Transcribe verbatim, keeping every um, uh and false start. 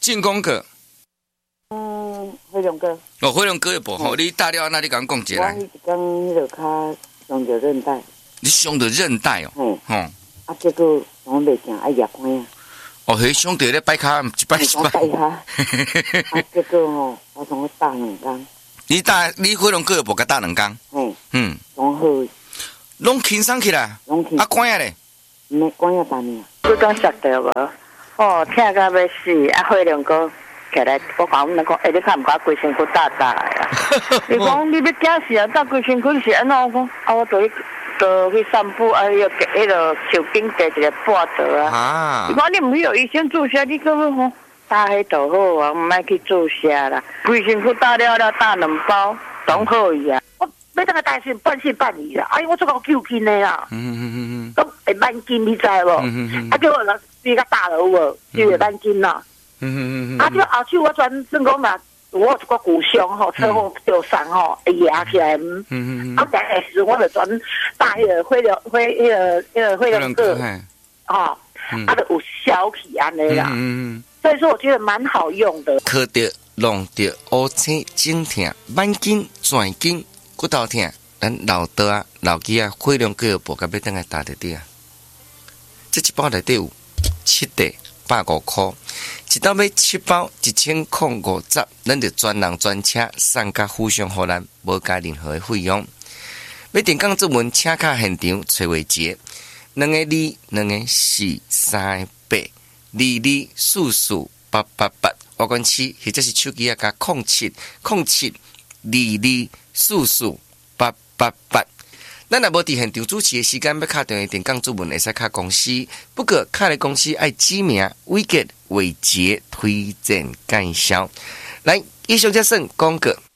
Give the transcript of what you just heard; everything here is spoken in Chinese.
进攻哥。 嗯，辉龙哥。 哦，辉龙哥的部吼，你打了那你甲我讲一下。 我迄一天迄个脚伤着韧带。 你伤着韧带哦。嗯。吼。 啊，结果我袂行，爱压关啊。 哦，迄伤着咧摆骹，一摆一摆。 摆骹。啊，结果吼，我从我打两工。 你打你辉龙哥的部甲打两工。 嘿。 嗯。 拢好。 拢轻松起来。 拢轻。 啊，关啊咧。 毋免关啊，单呢。 你讲摔着无？哦，疼到要死！啊，辉龙哥。起来，我讲，我们讲，哎，你看唔看规身躯大大的啊？你讲你要惊死啊？大规身躯是安怎？我讲啊，我就去，就去散步，啊，迄个迄个手柄地一个半折啊。啊！你讲你唔去有医生注射，你讲讲打迄就好啊，唔爱去注射啦。规身躯打了了，打两包，总好伊啊。我要等个大信半信半疑啦。哎，我做个救筋的啦。嗯嗯嗯嗯。咁会慢筋，你知无？嗯嗯嗯。啊，叫我来比较大了有无？就会慢筋啦。嗯嗯嗯，啊！这后手我专算讲嘛，我有一个骨伤吼，车祸受伤吼，会压起来。嗯嗯嗯。啊，第一时我就专打迄个血流血迄个迄个血流个，哦，啊，就有消起安尼啦。嗯嗯。所以说，我觉得蛮好用的。 靠着弄着乌青颈痛、慢筋、转筋、骨头痛，咱老倒啊、老机啊，血量各部甲要等来打得滴啊。这一包内底有七袋。百五块，一到买七包一千空五十，咱就专人专车送甲府上互咱，无加任何的费用。要电讲注文，请卡现场崔伟杰，两个二，两个四，三个八，二二四四八八八，我管七，或者是手机啊加空七空七二二四四八八八。咱若无伫现场主持的时间，要敲电话电讲主文，会使敲公司。不过敲的公司爱指名伟杰、伟杰推荐介绍。来，以上这算广告。